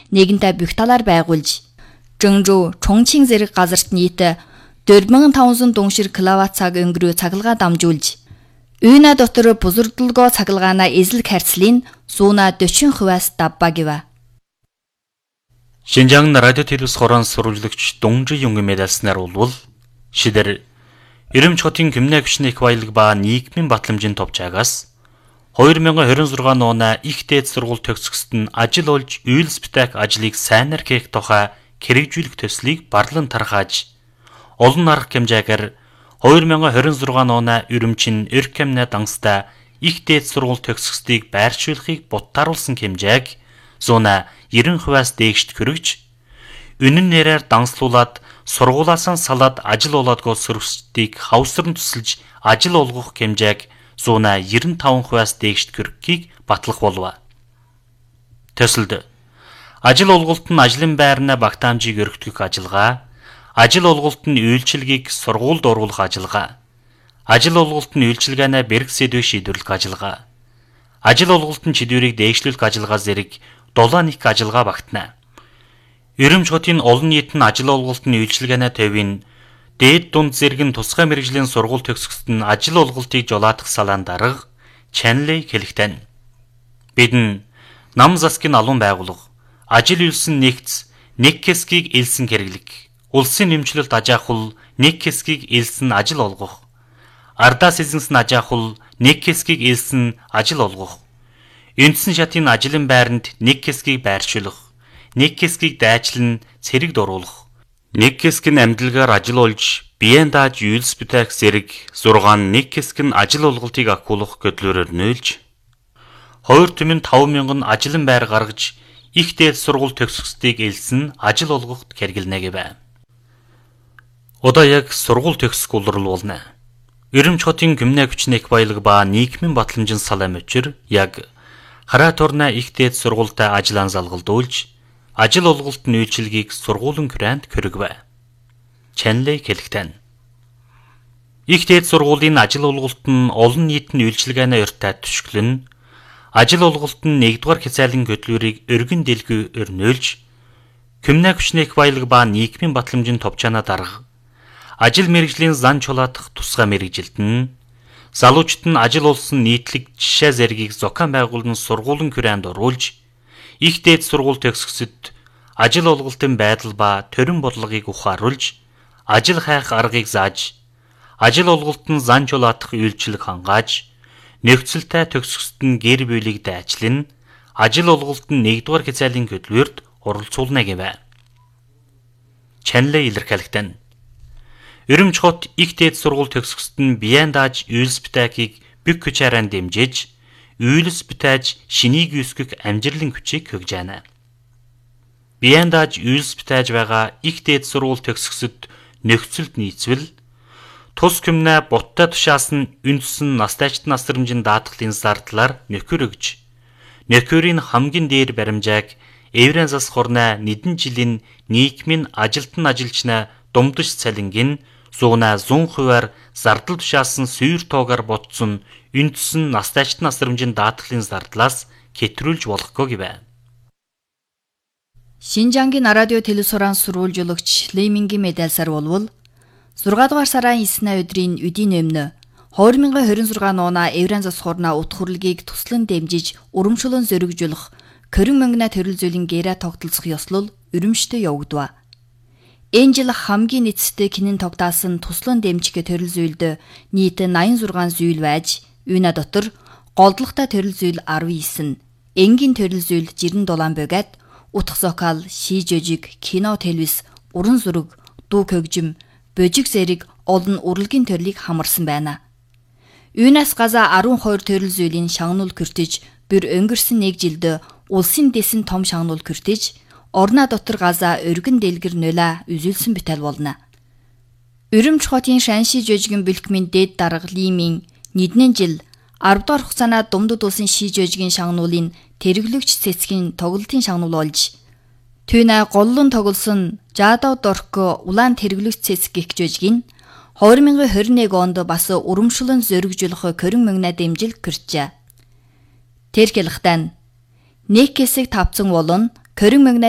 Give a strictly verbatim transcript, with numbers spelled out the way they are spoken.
нэгэнтээ бүх талаар байгуулж Жэнжүү, Чонгчин зэрэг газарт нийт дөрвөн мянган таван зуун дуншир киловатт цаг өнгөрөө цахилгаан дамжуулж Үйнэ дотор бузурдлгоо цахилгаана эзлэг харьцлын сууна дөрвөн хувиас давбаа гэвэ. Шинжаан радио телевиз хорон сурвалжлагч Дунжи Юнгийн медалснаар улвал шидэр Ирэмч хотын гимнэ хүчний их баялаг ба нийгмийн батламжийн товчаагаас хоёр мянган хорин зургаан оны их дээд сургууль төгсгөсөд нь ажил олж үйлс битэх ажлыг сайнаар хийх тухай хэрэгжүүлэх төслийг барлан тархааж олон арга хэмжээгээр хоёр мянган хорин зургаан оны Ирэмчин Эркэмнэ дангастай их дээд сургууль төгсгөсдийг байршуулахыг буттааруулсан хэмжээг зуна девяносто хувиас дээшт хөргөж үнэн нэрээр данслуулаад сургуулаасаа салаад ажил олоодгоо сөрөгчдийг хавсран тусалж ажил олгох хэмжээг зуна девяносто таван хувиас дээшт хөргөхийг батлах болов. Төсөлд ажил олголт нь ажлын байрнаа багтаамжийг өргөдөх ажиллагаа, ажил олголт нь үйлчилгээг сургуульд оруулах ажиллагаа, ажил олголт нь үйлчилгээнэ бэрх сэдвийг шийдвэрлэх ажиллагаа, ажил олголт нь чиглэлийг дээшлүүлэх ажиллагаа зэрэг долоон их ажиллагаа багтана. Ирэмч хотын олон нийтийн ажил олголт нь үйлчилгээнэ төвийн дээд дунд зэрэг нь тусгай мэргэжлийн сургууль төгсгөсөд нь ажил олголтыг жолоодох салаан дарга Чанлей хэлэхтэн. Бид нь нам засгийн алуун байгууллага, ажил үйлсэн нэгц, нэг хэсгийг элсэн хэрэглэг, улсын нэмчлэлд ажаахул нэг хэсгийг элсэн ажил олгох, ардаас эзэнсэн ажаахул нэг хэсгийг элсэн ажил олгох, үндсэн шатын ажлын байранд нэг хэсгийг байршуулах, нэг хэсгийг дайчлан цэрэгд оруулах, нэг хэсэг нь амьдлагаар ажил олж биеэн дааж үйлс битэх зэрэг зургаан нэг хэсэг нь ажил олголтыг ахиулах гэдлүүрээр нөөлж хоёр түмэн таван мянган ажлын байр гаргаж их дээд сургууль төгсгөсдийг элсэн ажил олгоход хэрэглэнэ гэвэ. Одоо яг сургууль төгсөх улрал болно. Ирэмч хотын гимнэ хүчний их баялаг ба нийгмийн батламжийн салаа мөчөр яг хараа турна их дээд сургуультай ажлаан залгалдуулж ажил олголт нь үйлчилгээг сургуулийн грант хөргөвэ. Чанлей хэлэхтэн. Их дээд сургуулийн ажил олголт нь олон нийтийн үйлчилгээнэ өртөө төшгөлн ажил олголт нь нэгдүгээр хязгаарлалын хөдөлгөөрийг өргөн дэлгүү өрнөөлж гимнэ хүчний их баялаг ба нийгмийн батламжийн товчаанаа дарга ажил мэргэжлийн зан чулаадах тусгай мэргэжилт нь залуучууд нь ажил олсон нийтлэг жишээ зэргийг зохион байгуулан сургуулийн грант оруулж их дээд сургууль төгсгөсөд ажил олголтын байдал ба төрийн бодлогыг ухааруулж ажил хайх аргыг зааж ажил олголт нь зан чулаадах үйлчлэг хангааж нөхцөлтэй төгсгөсөд нь гэр бүлийг дайчлан ажил олголт нь нэгдүгээр хязгаарлалын хөдөлгөөрт оролцуулна гэвэ. Чанлей илэрхийлэхтэн. Ирэмч хот их дээд сургууль төгсгөсөд нь биеэн дааж үйлс битэхийг бүх хүчээрээ дэмжиж үйлс битэж шинийг юусгэх амжилтын хүчийг хөгж байна. Биеэн дааж үйлс битэж байгаа их дээд сургууль төгсгөсөд нөхцөлд нийцвэл тус гимнэ буттай тушаас нь үндсэн настайчт насрамжийн даатгалын зардлаар нөхөр өгж нөхөрийн хамгийн дээр баримжааг эврэн зас хорна нэгэн жилийн нийгмийн ажилтан ажилчна думдж цалингийн зуна зүүн хувиар зардал тушаасан сүйр тоогаар ботсон үндсэн настайчт насрамжийн даатгалын зардлаас хэтрүүлж болохгүй гэвэ. Шинжаангийн радио телевиз хорон сурвалжуулагч Леймингийн медальсаар болвол зургаан дугаар сарын эсний өдрийн үдийн өмнө хоёр мянган хорин зургаан оны эврэн зас хорна утга хурлыг туслан дэмжиж урамшуулан зөргижүүлэх Корин мөнгнэ төрөл зүйлийн гэрэ тогтолцох ёслол өрөмжтэй явагдав. Энэ жил хамгийн эцэстээ кинэн тогтаасан туслан дэмжих төрөл зүйлд нийт найман зургаан зүйл байж, үүнэ дотор голдлогтой төрөл зүйл арван девять, энгийн төрөл зүйл жирэн дулаан бөгөөд утга зохиол, шиж өжиг, кино телевиз, уран зураг, дуу хөгжим, божиг зэрэг олон урлагийн төрлийг хамарсан байна. Үүнээс газа арван хоёр төрөл зүйлийн шагнуул хүртэж, бүр өнгөрсөн нэг жилд улсын дэсэн том шагнуул хүртэж, орноо дотор газа өргөн дэлгэр нула үзүүлсэн битэл болно. Ирэмч хотын шанши жожгийн бэлтгэмийн дэд дарга Лимийн нэгдүгээр жил арав дахь хугацаанд думдууд улсын шиж жожгийн шагнуулын тэрглэгч цэцгийн тоглолтын шагнуул болж түүнэ голлон тоглосон Жадав Дорко улаан тэрглэгч цэцэг гих жожгийн хоёр мянган хорин нэг онд бас урамшуулан зөргижүүлэх Корин мөнгнэ дэмжил гэрчээ. Тэр хэлэхдээ нэг хэсэг тавцсан болон Корин мөнгнэ